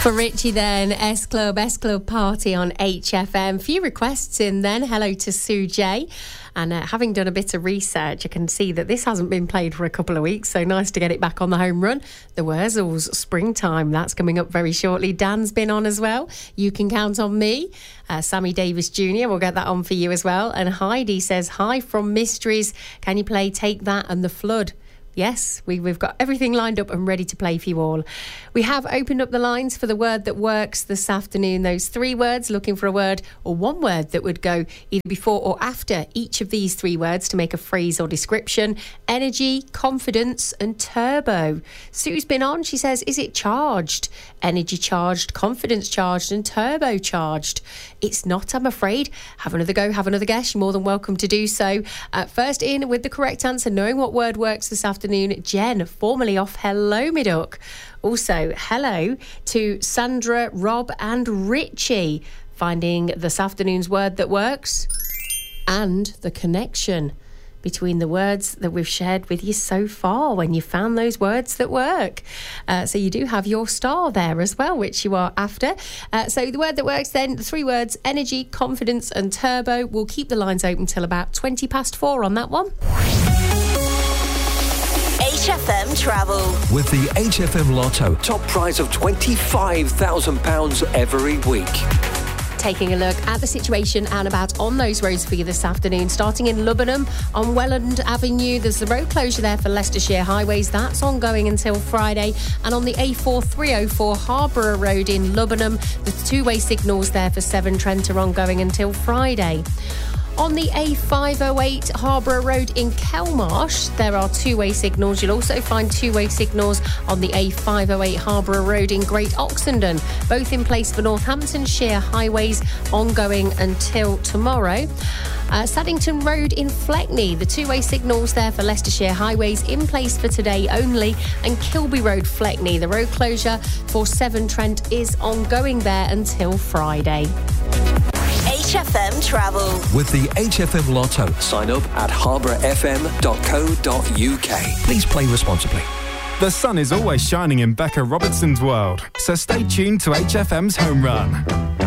For Richie then, S Club Party on HFM. Few requests in then. Hello to Sue J. And having done a bit of research, I can see that this hasn't been played for a couple of weeks, so nice to get it back on the home run. The Wurzels, Springtime, that's coming up very shortly. Dan's been on as well. You Can Count on Me. Sammy Davis Jr., we'll get that on for you as well. And Heidi says, hi from Mysteries. Can you play Take That and The Flood? Yes, we've got everything lined up and ready to play for you all. We have opened up the lines for the word that works this afternoon. Those 3 words, looking for a word or one word that would go either before or after each of these 3 words to make a phrase or description. Energy, confidence and turbo. Sue's been on. She says, is it charged? Energy charged, confidence charged and turbo charged. It's not, I'm afraid. Have another go, have another guess. You're more than welcome to do so. First in with the correct answer, knowing what word works this afternoon. Jen, formerly off Hello Middock. Also, hello to Sandra, Rob and Richie, finding this afternoon's word that works and the connection between the words that we've shared with you so far when you found those words that work. So you do have your star there as well, which you are after. So the word that works then, the 3 words, energy, confidence and turbo. We'll keep the lines open till about 4:20 on that one. HFM Travel. With the HFM Lotto, top prize of £25,000 every week. Taking a look at the situation and about on those roads for you this afternoon. Starting in Lubbock on Welland Avenue, there's the road closure there for Leicestershire Highways. That's ongoing until Friday. And on the A4304 Harborough Road in Lubbock, the 2-way signals there for Severn Trent are ongoing until Friday. On the A508 Harborough Road in Kelmarsh, there are 2-way signals. You'll also find 2-way signals on the A508 Harborough Road in Great Oxenden, both in place for Northamptonshire Highways, ongoing until tomorrow. Saddington Road in Fleckney, the 2-way signals there for Leicestershire Highways in place for today only. And Kilby Road, Fleckney, the road closure for Severn Trent is ongoing there until Friday. HFM Travel. With the HFM Lotto, sign up at harbourfm.co.uk. Please play responsibly. The sun is always shining in Becca Robertson's world, so stay tuned to HFM's Home Run.